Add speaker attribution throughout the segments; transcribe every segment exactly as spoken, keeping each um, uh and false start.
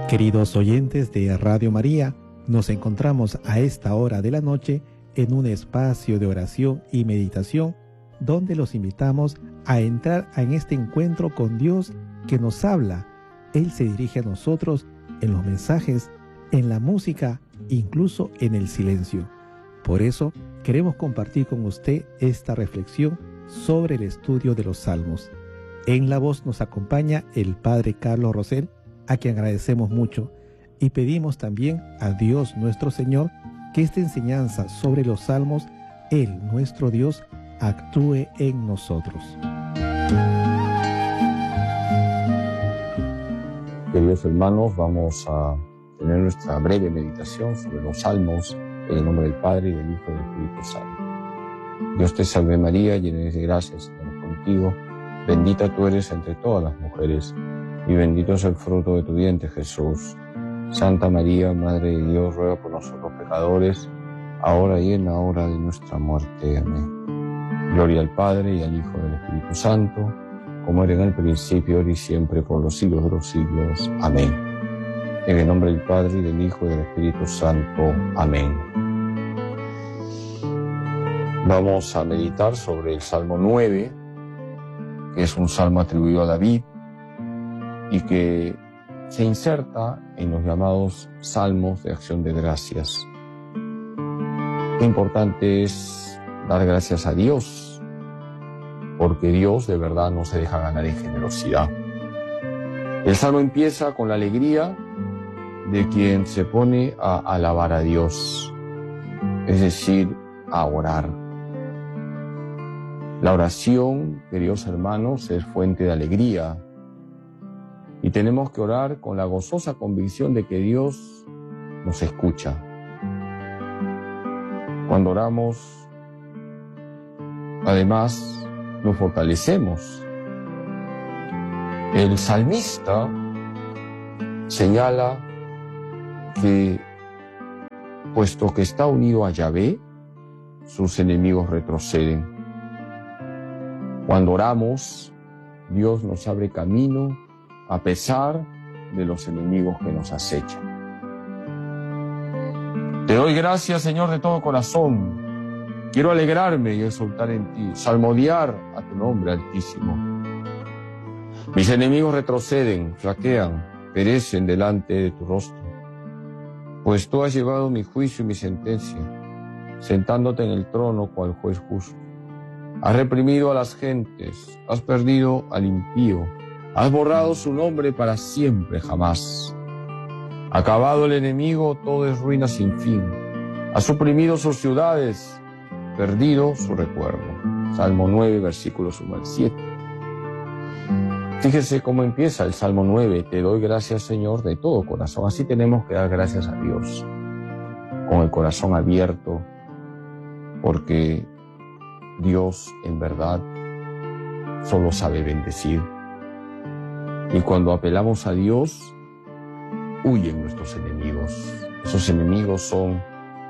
Speaker 1: Queridos oyentes de Radio María, nos encontramos a esta hora de la noche en un espacio de oración y meditación donde los invitamos a entrar en este encuentro con Dios que nos habla. Él se dirige a nosotros en los mensajes, en la música, incluso en el silencio. Por eso queremos compartir con usted esta reflexión sobre el estudio de los Salmos. En la voz nos acompaña el Padre Carlos Rosell, a quien agradecemos mucho, y pedimos también a Dios nuestro Señor que esta enseñanza sobre los Salmos, Él, nuestro Dios, actúe en nosotros.
Speaker 2: Queridos hermanos, vamos a tener nuestra breve meditación sobre los Salmos en el nombre del Padre, y del Hijo y del Espíritu Santo. Dios te salve María, llena eres de gracia, Señor es contigo, bendita tú eres entre todas las mujeres, y bendito es el fruto de tu vientre, Jesús. Santa María, Madre de Dios, ruega por nosotros pecadores, ahora y en la hora de nuestra muerte. Amén. Gloria al Padre, y al Hijo, y al Espíritu Santo, como era en el principio, ahora y siempre, por los siglos de los siglos. Amén. En el nombre del Padre, y del Hijo, y del Espíritu Santo. Amén. Vamos a meditar sobre el Salmo nueve, que es un salmo atribuido a David, y que se inserta en los llamados Salmos de Acción de Gracias. Qué importante es dar gracias a Dios, porque Dios de verdad no se deja ganar en generosidad. El Salmo empieza con la alegría de quien se pone a alabar a Dios, es decir, a orar. La oración, queridos hermanos, es fuente de alegría. Y tenemos que orar con la gozosa convicción de que Dios nos escucha. Cuando oramos, además, nos fortalecemos. El salmista señala que, puesto que está unido a Yahvé, sus enemigos retroceden. Cuando oramos, Dios nos abre camino a pesar de los enemigos que nos acechan. Te doy gracias, Señor, de todo corazón. Quiero alegrarme y exultar en ti, salmodiar a tu nombre altísimo. Mis enemigos retroceden, flaquean, perecen delante de tu rostro. Pues tú has llevado mi juicio y mi sentencia, sentándote en el trono cual juez justo. Has reprimido a las gentes, has perdido al impío, has borrado su nombre para siempre jamás. Acabado el enemigo, todo es ruina sin fin. Has suprimido sus ciudades, perdido su recuerdo. Salmo nueve, versículos uno al siete. Fíjese cómo empieza el Salmo nueve. Te doy gracias, Señor, de todo corazón. Así tenemos que dar gracias a Dios, con el corazón abierto, porque Dios, en verdad, solo sabe bendecir. Y cuando apelamos a Dios, huyen nuestros enemigos. Esos enemigos son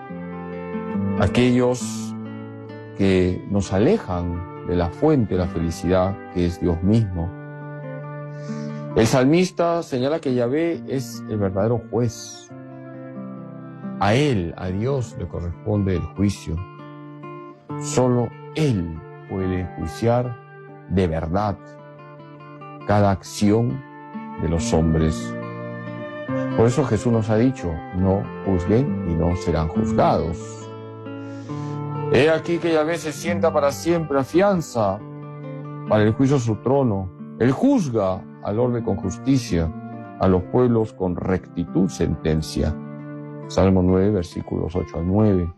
Speaker 2: aquellos que nos alejan de la fuente de la felicidad, que es Dios mismo. El salmista señala que Yahvé es el verdadero juez. A Él, a Dios, le corresponde el juicio. Solo Él puede enjuiciar de verdad cada acción de los hombres. Por eso Jesús nos ha dicho, no juzguen y no serán juzgados. He aquí que Yahvé se sienta para siempre, afianza para el juicio su trono. Él juzga al orbe con justicia, a los pueblos con rectitud sentencia. Salmo nueve, versículos ocho al nueve.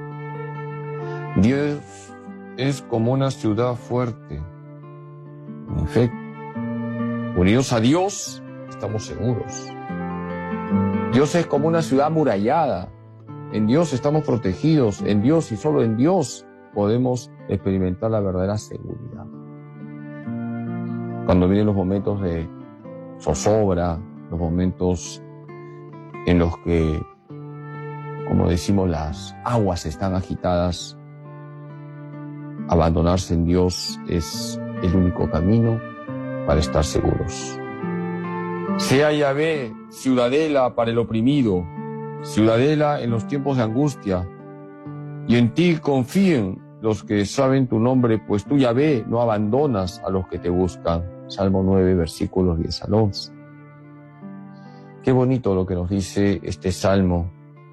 Speaker 2: Dios es como una ciudad fuerte. En efecto, unidos a Dios, estamos seguros. Dios es como una ciudad amurallada. En Dios estamos protegidos. En Dios y solo en Dios podemos experimentar la verdadera seguridad. Cuando vienen los momentos de zozobra, los momentos en los que, como decimos, las aguas están agitadas, abandonarse en Dios es el único camino para estar seguros. Sea Yahvé ciudadela para el oprimido, ciudadela en los tiempos de angustia, y en ti confíen los que saben tu nombre, pues tú, Yahvé, no abandonas a los que te buscan. Salmo nueve, versículos diez al once. Qué bonito lo que nos dice este salmo.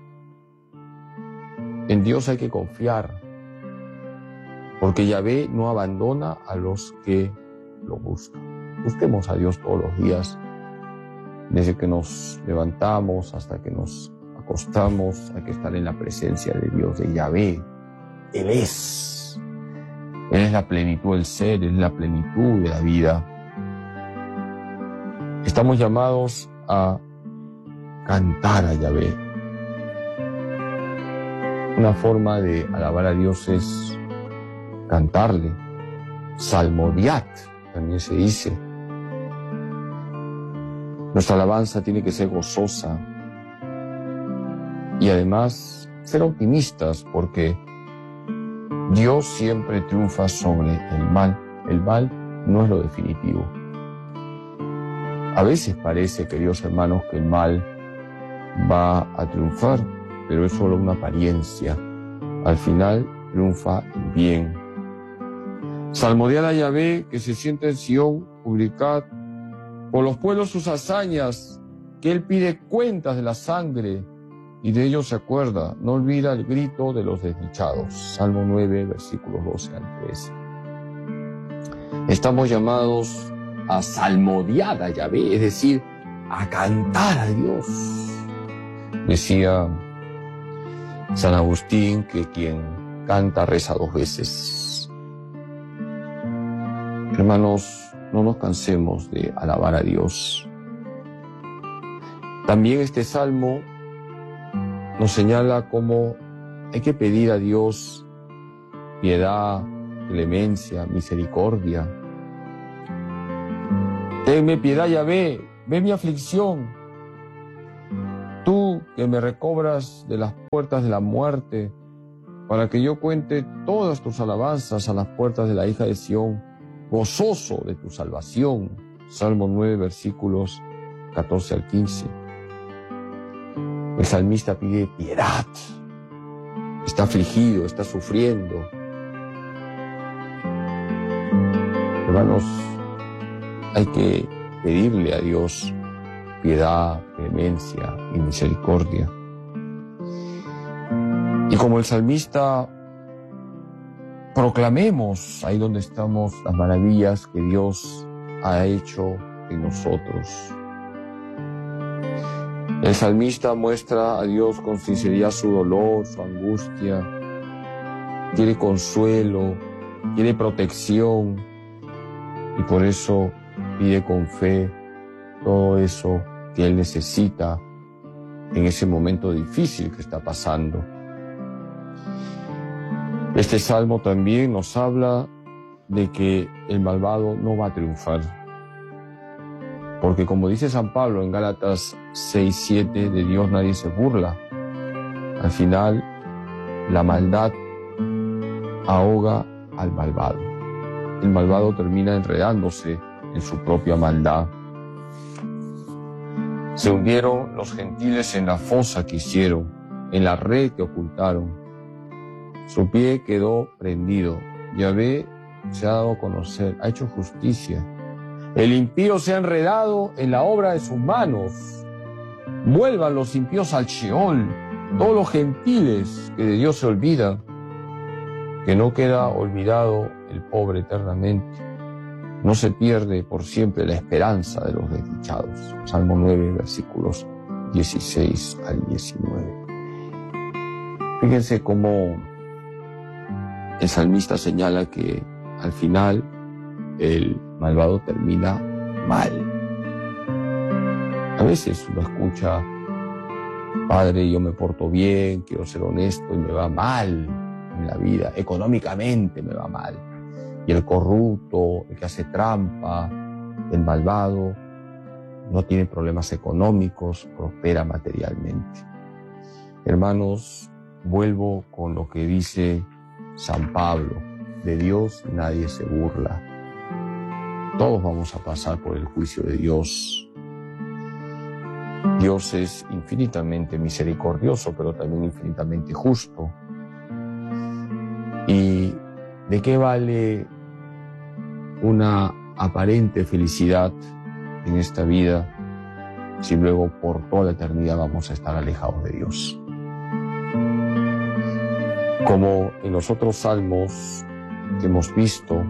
Speaker 2: En Dios hay que confiar, porque Yahvé no abandona a los que lo buscan. Busquemos a Dios todos los días, desde que nos levantamos hasta que nos acostamos, hay que estar en la presencia de Dios, de Yahvé. Él es. Él es la plenitud del ser, Él es la plenitud de la vida. Estamos llamados a cantar a Yahvé. Una forma de alabar a Dios es cantarle. Salmodiat, también se dice. Nuestra alabanza tiene que ser gozosa y además ser optimistas, porque Dios siempre triunfa sobre el mal. El mal no es lo definitivo. A veces parece, queridos hermanos, que el mal va a triunfar, pero es solo una apariencia. Al final triunfa el bien. Salmodiad a Yahvé, que se sienta en Sión, publicad por los pueblos sus hazañas, que Él pide cuentas de la sangre y de ellos se acuerda. No olvida el grito de los desdichados. Salmo nueve, versículos doce al trece. Estamos llamados a salmodiar a Yahvé, es decir, a cantar a Dios. Decía San Agustín que quien canta reza dos veces. Hermanos, no nos cansemos de alabar a Dios. También este salmo nos señala cómo hay que pedir a Dios piedad, clemencia, misericordia. Tenme piedad, Yahvé, ve mi aflicción. Tú que me recobras de las puertas de la muerte, para que yo cuente todas tus alabanzas a las puertas de la hija de Sión, gozoso de tu salvación. Salmo nueve, versículos catorce al quince. El salmista pide piedad. Está afligido, está sufriendo. Hermanos, hay que pedirle a Dios piedad, clemencia y misericordia. Y como el salmista, proclamemos ahí donde estamos las maravillas que Dios ha hecho en nosotros. El salmista muestra a Dios con sinceridad su dolor, su angustia, quiere consuelo, quiere protección y por eso pide con fe todo eso que él necesita en ese momento difícil que está pasando. Este salmo también nos habla de que el malvado no va a triunfar. Porque como dice San Pablo en Gálatas seis, siete, de Dios nadie se burla. Al final, la maldad ahoga al malvado. El malvado termina enredándose en su propia maldad. Se hundieron los gentiles en la fosa que hicieron, en la red que ocultaron. Su pie quedó prendido. Yahvé se ha dado a conocer, ha hecho justicia. El impío se ha enredado en la obra de sus manos. Vuelvan los impíos al Sheol, todos los gentiles que de Dios se olvidan, que no queda olvidado el pobre eternamente. No se pierde por siempre la esperanza de los desdichados. Salmo nueve, versículos dieciséis al diecinueve. Fíjense cómo el salmista señala que al final el malvado termina mal. A veces uno escucha, Padre, yo me porto bien, quiero ser honesto y me va mal en la vida, económicamente me va mal. Y el corrupto, el que hace trampa, el malvado, no tiene problemas económicos, prospera materialmente. Hermanos, vuelvo con lo que dice San Pablo, de Dios nadie se burla. Todos vamos a pasar por el juicio de Dios. Dios es infinitamente misericordioso, pero también infinitamente justo. ¿Y de qué vale una aparente felicidad en esta vida si luego por toda la eternidad vamos a estar alejados de Dios? Como en los otros salmos que hemos visto,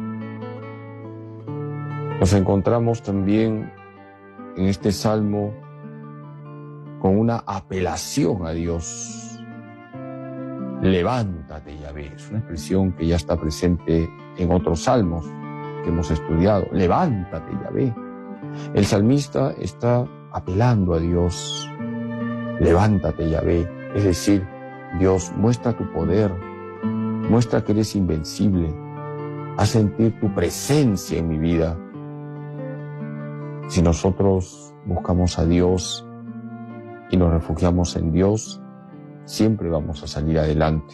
Speaker 2: nos encontramos también en este salmo con una apelación a Dios. Levántate, Yahvé. Es una expresión que ya está presente en otros salmos que hemos estudiado. Levántate, Yahvé. El salmista está apelando a Dios. Levántate, Yahvé. Es decir, Dios, muestra tu poder, muestra que eres invencible, haz sentir tu presencia en mi vida. Si nosotros buscamos a Dios y nos refugiamos en Dios, siempre vamos a salir adelante.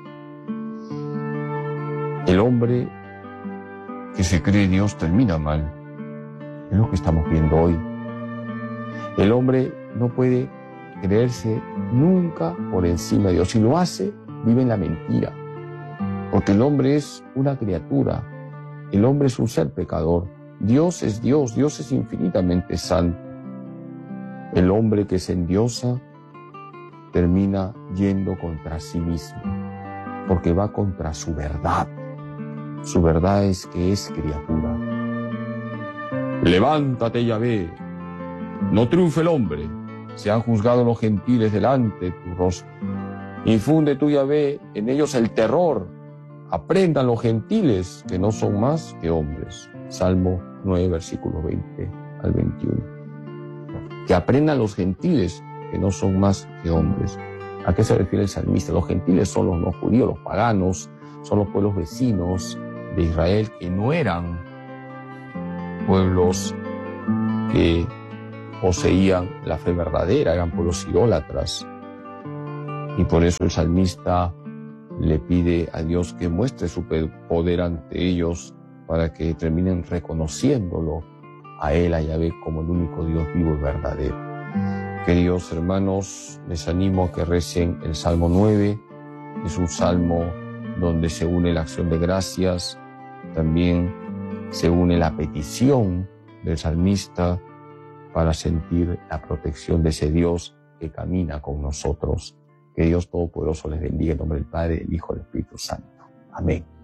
Speaker 2: El hombre que se cree Dios termina mal. Es lo que estamos viendo hoy. El hombre no puede creerse nunca por encima de Dios. Si lo hace, vive en la mentira. Porque el hombre es una criatura. El hombre es un ser pecador. Dios es Dios. Dios es infinitamente santo. El hombre que se endiosa termina yendo contra sí mismo, porque va contra su verdad. Su verdad es que es criatura. Levántate, Yahvé. No triunfe el hombre. Se han juzgado los gentiles delante de tu rostro. Infunde tú, Yahvé, en ellos el terror. Aprendan los gentiles que no son más que hombres. Salmo nueve, versículo veinte al veintiuno. Que aprendan los gentiles que no son más que hombres. ¿A qué se refiere el salmista? Los gentiles son los no judíos, los paganos, son los pueblos vecinos de Israel que no eran pueblos que poseían la fe verdadera, eran pueblos idólatras. Y por eso el salmista le pide a Dios que muestre su poder ante ellos para que terminen reconociéndolo a Él, a Yahvé, como el único Dios vivo y verdadero. Queridos hermanos, les animo a que recen el Salmo nueve. Es un salmo donde se une la acción de gracias, también se une la petición del salmista para sentir la protección de ese Dios que camina con nosotros. Que Dios Todopoderoso les bendiga en nombre del Padre, del Hijo y del Espíritu Santo. Amén.